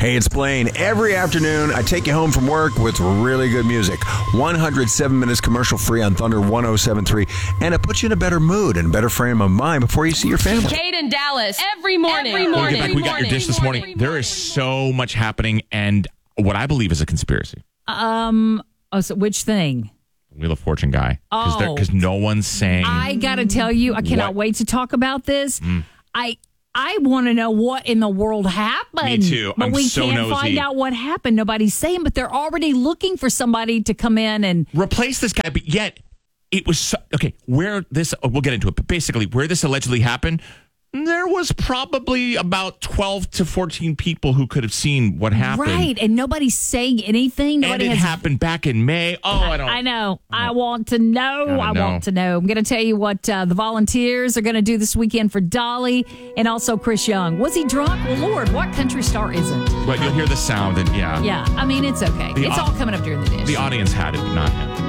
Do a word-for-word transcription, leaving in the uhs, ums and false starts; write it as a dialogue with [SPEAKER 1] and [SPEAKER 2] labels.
[SPEAKER 1] Hey, it's Blaine. Every afternoon, I take you home from work with really good music. one hundred seven minutes commercial free on Thunder one oh seven point three. And it puts you in a better mood and a better frame of mind before you see your family.
[SPEAKER 2] Kate and Dallas, every morning. Every
[SPEAKER 3] We'll
[SPEAKER 2] morning.
[SPEAKER 3] get back. We got your dish this morning. There is so much happening, and what I believe is a conspiracy.
[SPEAKER 4] Um. Oh, so which thing?
[SPEAKER 3] Wheel of Fortune guy.
[SPEAKER 4] Oh.
[SPEAKER 3] Because no one's saying.
[SPEAKER 4] I got to tell you, I cannot
[SPEAKER 3] What?
[SPEAKER 4] wait to talk about this.
[SPEAKER 3] Mm.
[SPEAKER 4] I I want to know what in the world happened.
[SPEAKER 3] Me too.
[SPEAKER 4] But
[SPEAKER 3] I'm
[SPEAKER 4] we
[SPEAKER 3] so
[SPEAKER 4] can't
[SPEAKER 3] nosy.
[SPEAKER 4] find out what happened. Nobody's saying, but they're already looking for somebody to come in and
[SPEAKER 3] replace this guy, but yet it was so, okay. Where this, we'll get into it, but basically, where this allegedly happened, there was probably about twelve to fourteen people who could have seen what happened.
[SPEAKER 4] right, and nobody's saying anything.
[SPEAKER 3] And
[SPEAKER 4] Nobody
[SPEAKER 3] it
[SPEAKER 4] has.
[SPEAKER 3] happened back in May. Oh, I don't.
[SPEAKER 4] I know. I want to know.
[SPEAKER 3] Gotta
[SPEAKER 4] I
[SPEAKER 3] know.
[SPEAKER 4] want to know. I'm going to tell you what uh, the volunteers are going to do this weekend for Dolly and also Chris Young. Was he drunk? Well, Lord, what country star isn't?
[SPEAKER 3] But you'll hear the sound, and yeah,
[SPEAKER 4] Yeah, I mean, it's okay.
[SPEAKER 3] The
[SPEAKER 4] it's
[SPEAKER 3] au-
[SPEAKER 4] all coming up during the dish.
[SPEAKER 3] the audience had it, not him.